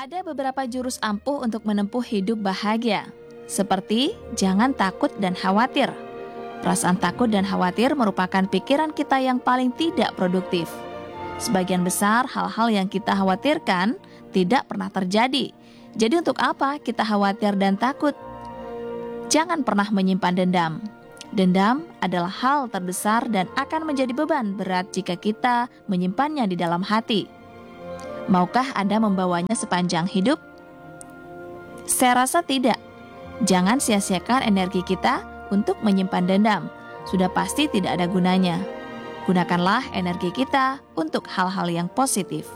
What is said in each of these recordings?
Ada beberapa jurus ampuh untuk menempuh hidup bahagia, seperti jangan takut dan khawatir. Perasaan takut dan khawatir merupakan pikiran kita yang paling tidak produktif. Sebagian besar hal-hal yang kita khawatirkan tidak pernah terjadi. Jadi untuk apa kita khawatir dan takut? Jangan pernah menyimpan dendam. Dendam adalah hal terbesar dan akan menjadi beban berat jika kita menyimpannya di dalam hati. Maukah Anda membawanya sepanjang hidup? Saya rasa tidak. Jangan sia-siakan energi kita untuk menyimpan dendam. Sudah pasti tidak ada gunanya. Gunakanlah energi kita untuk hal-hal yang positif.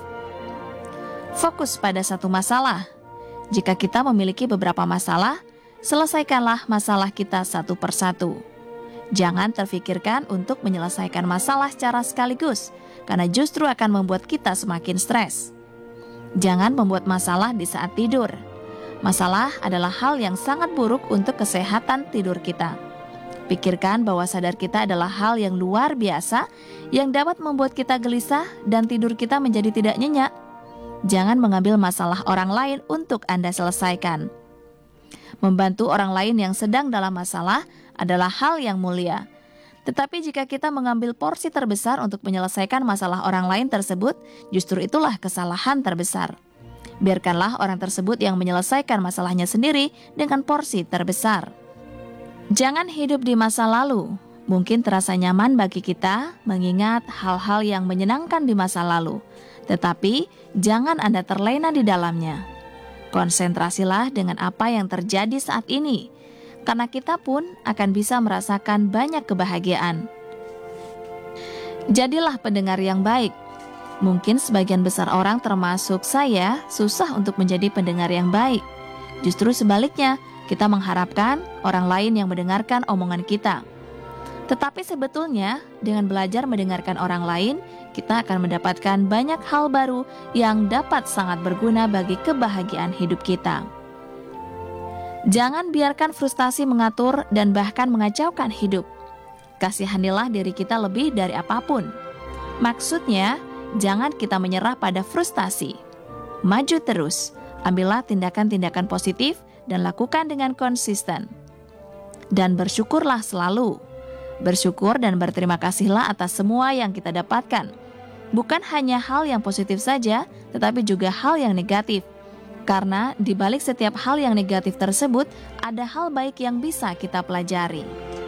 Fokus pada satu masalah. Jika kita memiliki beberapa masalah, selesaikanlah masalah kita satu persatu. Jangan terfikirkan untuk menyelesaikan masalah secara sekaligus, karena justru akan membuat kita semakin stres. Jangan membuat masalah di saat tidur. Masalah adalah hal yang sangat buruk untuk kesehatan tidur kita. Pikirkan bahwa sadar kita adalah hal yang luar biasa yang dapat membuat kita gelisah dan tidur kita menjadi tidak nyenyak. Jangan mengambil masalah orang lain untuk Anda selesaikan. Membantu orang lain yang sedang dalam masalah adalah hal yang mulia. Tetapi jika kita mengambil porsi terbesar untuk menyelesaikan masalah orang lain tersebut, justru itulah kesalahan terbesar. Biarkanlah orang tersebut yang menyelesaikan masalahnya sendiri dengan porsi terbesar. Jangan hidup di masa lalu. Mungkin terasa nyaman bagi kita mengingat hal-hal yang menyenangkan di masa lalu. Tetapi jangan Anda terlena di dalamnya. Konsentrasilah dengan apa yang terjadi saat ini, karena kita pun akan bisa merasakan banyak kebahagiaan. Jadilah pendengar yang baik. Mungkin sebagian besar orang termasuk saya susah untuk menjadi pendengar yang baik. Justru sebaliknya, kita mengharapkan orang lain yang mendengarkan omongan kita. Tetapi sebetulnya dengan belajar mendengarkan orang lain, kita akan mendapatkan banyak hal baru yang dapat sangat berguna bagi kebahagiaan hidup kita. Jangan biarkan frustasi mengatur dan bahkan mengacaukan hidup. Kasihanilah diri kita lebih dari apapun. Maksudnya, jangan kita menyerah pada frustasi. Maju terus, ambillah tindakan-tindakan positif dan lakukan dengan konsisten. Dan bersyukurlah selalu. Bersyukur dan berterima kasihlah atas semua yang kita dapatkan. Bukan hanya hal yang positif saja, tetapi juga hal yang negatif. Karena di balik setiap hal yang negatif tersebut, ada hal baik yang bisa kita pelajari.